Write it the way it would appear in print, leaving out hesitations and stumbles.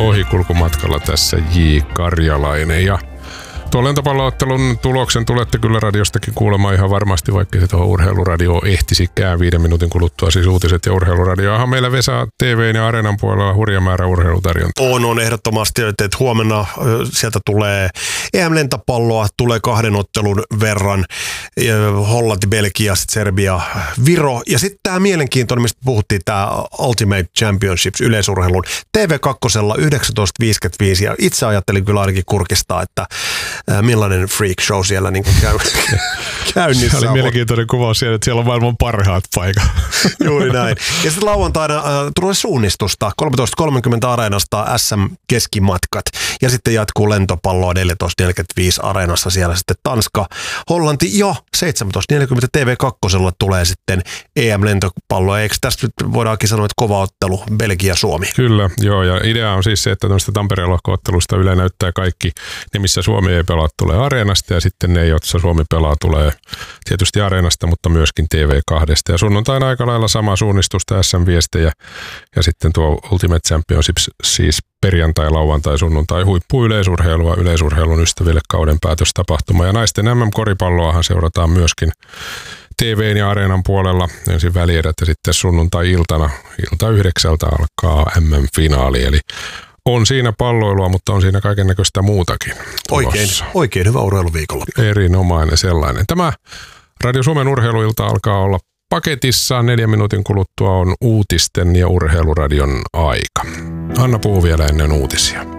ohikulkumatkalla tässä J. Karjalainen. Ja tuon lentopalloottelun tuloksen tulette kyllä radiostakin kuulemaan ihan varmasti, vaikka se tuohon urheiluradioon ehtisikään 5 minuutin kuluttua. Siis uutiset ja urheiluradioahan meillä Vesa TV:n ja Areenan puolella hurja määrä urheilutarjontaa. On ehdottomasti, että huomenna sieltä tulee EM-lentopalloa, tulee 2 ottelun verran, Hollanti, Belgia, Serbia, Viro. Ja sitten tämä mielenkiintoinen, mistä puhuttiin, tämä Ultimate Championships yleisurheilun TV2 19.55. Ja itse ajattelin kyllä ainakin kurkistaa, että millainen freak show siellä niin käynnissä. Se oli mielenkiintoinen kuvaus siellä, että siellä on maailman parhaat paikat. Juuri näin. Ja sitten lauantaina tulee suunnistusta 13.30 Areenasta SM-keskimatkat. Ja sitten jatkuu lentopalloa 14.45 Areenassa siellä sitten Tanska, Hollanti ja 17.40 TV2 tulee sitten EM-lentopalloa. Eikö tästä voidaankin sanoa, että kova ottelu Belgia-Suomi? Kyllä, joo. Ja idea on siis se, että tämmöistä Tampereen lohko-ottelusta Yle näyttää kaikki ne, missä Suomi ei pelaa, tulee Areenasta ja sitten ne, joissa Suomi pelaa, tulee tietysti Areenasta, mutta myöskin TV2. Ja sunnuntaina aika lailla sama suunnistusta SM-viestejä ja sitten tuo Ultimate Championships siis perjantai, lauantai, sunnuntai huippuyleisurheilua yleisurheilun ystäville kauden päätöstapahtuma. Ja naisten MM-koripalloahan seurataan myöskin TV:n ja Areenan puolella ensin välierät ja sitten sunnuntai-iltana, ilta 9 alkaa MM-finaali. Eli on siinä palloilua, mutta on siinä kaikennäköistä muutakin. Oikein hyvä urheiluviikolla. Erinomainen sellainen. Tämä Radio Suomen urheiluilta alkaa olla paketissa. 4 minuutin kuluttua on uutisten ja urheiluradion aika. Anna puhuu vielä ennen uutisia.